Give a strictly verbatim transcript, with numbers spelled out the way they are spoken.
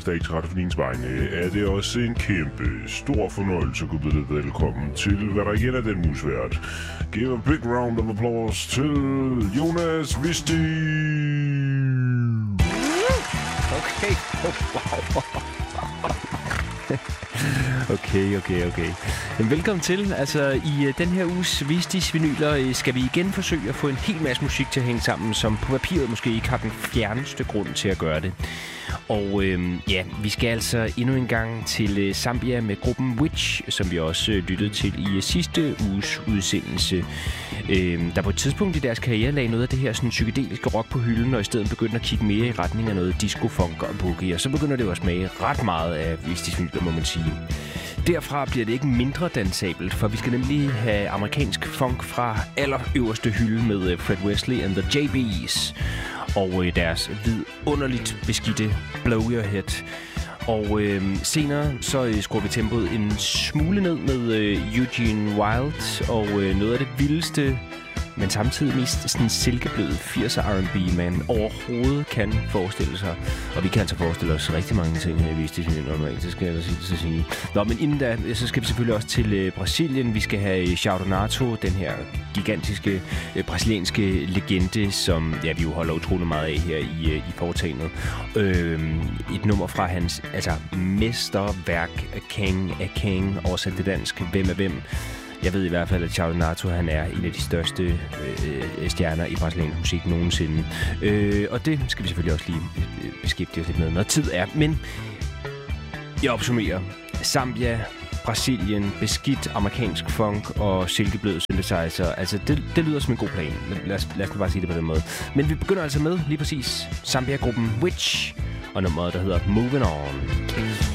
Stage Radiofonins vegne er det også en kæmpe stor fornøjelse at kunne byde dig velkommen til, hvad der igen er den musvært. Give a big round of applause til Jonas Visti. Okay, oh, wow. Okay, okay, okay. Jamen, velkommen til. Altså, i uh, den her uges Vistis vinyler uh, skal vi igen forsøge at få en hel masse musik til at hænge sammen, som på papiret måske ikke har den fjerneste grund til at gøre det. Og øh, ja, vi skal altså endnu en gang til uh, Zambia med gruppen Witch, som vi også uh, lyttede til i uh, sidste uges udsendelse. Øh, der på et tidspunkt i deres karriere lagde noget af det her sådan, psykedeliske rock på hylden, og i stedet begyndte at kigge mere i retning af noget disco, funk og boogie. Og så begynder det jo at smage ret meget af Vistis vinyler, må man sige. Derfra bliver det ikke mindre dansabelt, for vi skal nemlig have amerikansk funk fra allerøverste hylde med Fred Wesley and the J B's og øh, deres vidunderligt beskidte Blow Your Head. Og øh, senere så øh, skruer vi tempoet en smule ned med øh, Eugene Wilde og øh, noget af det vildeste, men samtidig mest sådan silkebløde firser R and B, man overhovedet kan forestille sig. Og vi kan altså forestille os rigtig mange ting her i Vistis vinyler normalt, det skal jeg da sige, så sige. Nå, men inden da, så skal vi selvfølgelig også til øh, Brasilien. Vi skal have Xaudonato, den her gigantiske øh, brasilianske legende, som ja, vi jo holder utrolig meget af her i, øh, i foretagendet. Øh, et nummer fra hans altså, mesterværk, King af King, oversat til dansk, Hvem er hvem? Jeg ved i hvert fald, at Xaudonato, han er en af de største øh, stjerner i brasiliansk musik nogensinde. Øh, og det skal vi selvfølgelig også lige øh, beskæftige os lidt med, når tid er. Men jeg opsummerer. Zambia, Brasilien, beskidt amerikansk funk og silkeblød synthesizer. Altså, det, det lyder som en god plan. Lad os, lad os bare sige det på den måde. Men vi begynder altså med lige præcis Zambia-gruppen Witch og nummeret, der hedder Moving On.